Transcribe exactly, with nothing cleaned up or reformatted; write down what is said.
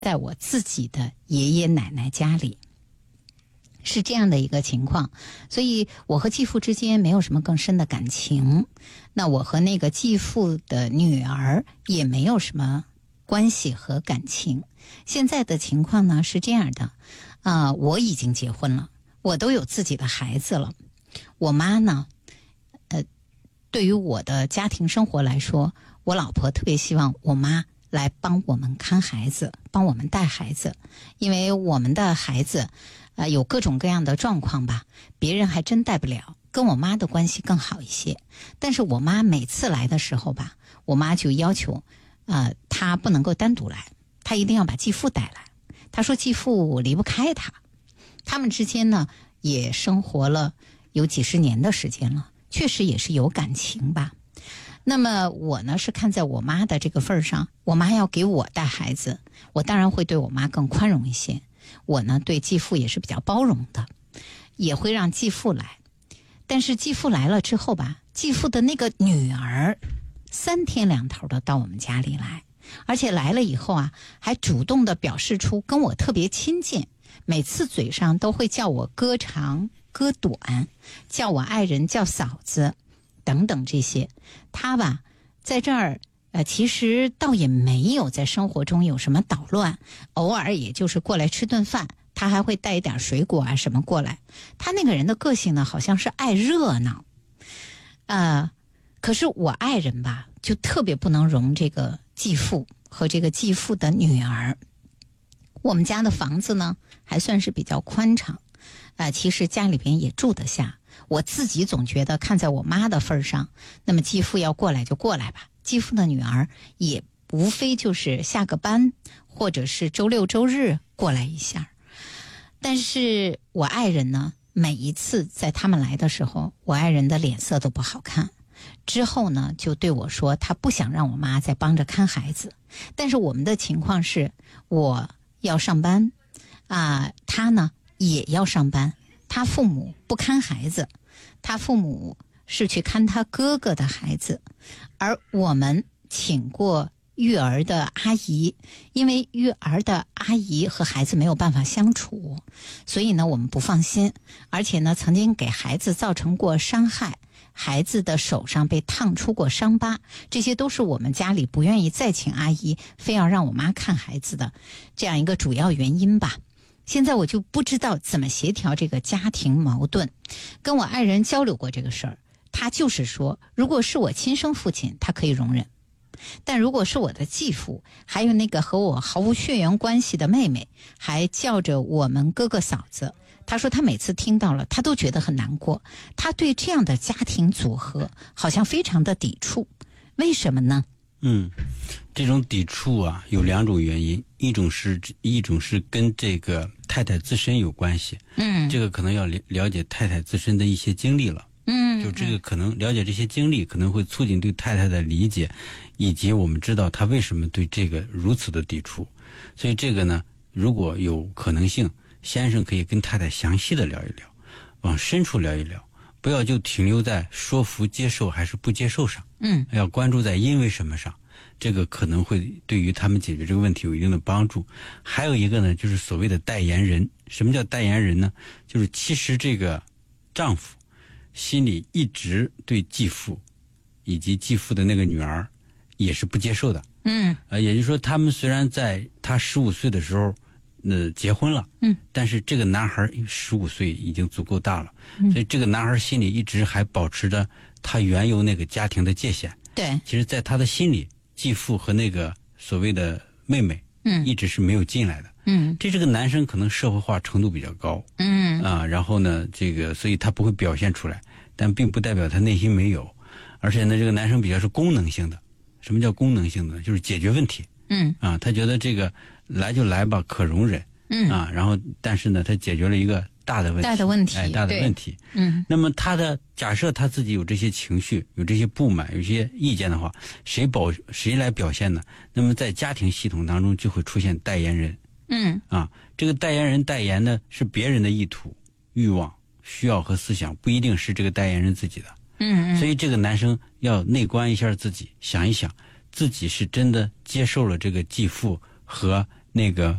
在我自己的爷爷奶奶家里。是这样的一个情况，所以我和继父之间没有什么更深的感情，那我和那个继父的女儿也没有什么关系和感情。现在的情况呢是这样的，啊、呃，我已经结婚了，我都有自己的孩子了。我妈呢，呃，对于我的家庭生活来说，我老婆特别希望我妈来帮我们看孩子，帮我们带孩子，因为我们的孩子呃，有各种各样的状况吧，别人还真带不了，跟我妈的关系更好一些。但是我妈每次来的时候吧，我妈就要求呃，她不能够单独来，她一定要把继父带来。她说继父离不开她，他们之间呢也生活了有几十年的时间了，确实也是有感情吧。那么我呢是看在我妈的这个份上，我妈要给我带孩子，我当然会对我妈更宽容一些。我呢对继父也是比较包容的，也会让继父来。但是继父来了之后吧，继父的那个女儿三天两头的到我们家里来，而且来了以后啊，还主动的表示出跟我特别亲近，每次嘴上都会叫我哥长哥短，叫我爱人叫嫂子等等这些。他吧在这儿呃，其实倒也没有在生活中有什么捣乱，偶尔也就是过来吃顿饭，他还会带一点水果啊什么过来。他那个人的个性呢，好像是爱热闹，呃，可是我爱人吧，就特别不能容这个继父和这个继父的女儿。我们家的房子呢，还算是比较宽敞，呃，其实家里边也住得下。我自己总觉得看在我妈的份上，那么继父要过来就过来吧。继父的女儿也无非就是下个班，或者是周六周日过来一下。但是我爱人呢，每一次在他们来的时候，我爱人的脸色都不好看。之后呢，就对我说他不想让我妈再帮着看孩子。但是我们的情况是，我要上班啊、呃，他呢也要上班。他父母不看孩子，他父母是去看他哥哥的孩子，而我们请过育儿的阿姨，因为育儿的阿姨和孩子没有办法相处，所以呢我们不放心，而且呢曾经给孩子造成过伤害，孩子的手上被烫出过伤疤，这些都是我们家里不愿意再请阿姨，非要让我妈看孩子的这样一个主要原因吧。现在我就不知道怎么协调这个家庭矛盾，跟我爱人交流过这个事儿，他就是说，如果是我亲生父亲，他可以容忍；但如果是我的继父，还有那个和我毫无血缘关系的妹妹，还叫着我们哥哥嫂子，他说他每次听到了，他都觉得很难过。他对这样的家庭组合好像非常的抵触，为什么呢？ 嗯，这种抵触啊，有两种原因，一种是一种是跟这个太太自身有关系，嗯，这个可能要了了解太太自身的一些经历了，嗯，就这个可能了解这些经历，可能会促进对太太的理解，以及我们知道她为什么对这个如此的抵触。所以这个呢，如果有可能性，先生可以跟太太详细的聊一聊，往深处聊一聊。不要就停留在说服接受还是不接受上，嗯，要关注在因为什么上，这个可能会对于他们解决这个问题有一定的帮助。还有一个呢，就是所谓的代言人。什么叫代言人呢？就是其实这个丈夫心里一直对继父以及继父的那个女儿也是不接受的，嗯，呃，也就是说他们虽然在他十五岁的时候呃，结婚了，嗯，但是这个男孩十五岁已经足够大了，嗯，所以这个男孩心里一直还保持着他原有那个家庭的界限。对，其实在他的心里，继父和那个所谓的妹妹，嗯，一直是没有进来的，嗯，这这个男生可能社会化程度比较高，嗯啊，然后呢，这个所以他不会表现出来，但并不代表他内心没有，而且呢，这个男生比较是功能性的。什么叫功能性的呢？就是解决问题，嗯啊，他觉得这个。来就来吧，可容忍，嗯啊，然后但是呢，他解决了一个大的问题，大的问题，哎，大的问题，嗯。那么他的假设他自己有这些情绪，有这些不满，有些意见的话，谁保谁来表现呢？那么在家庭系统当中就会出现代言人，嗯啊，这个代言人代言的是别人的意图、欲望、需要和思想，不一定是这个代言人自己的，嗯嗯。所以这个男生要内观一下自己，想一想自己是真的接受了这个继父和那个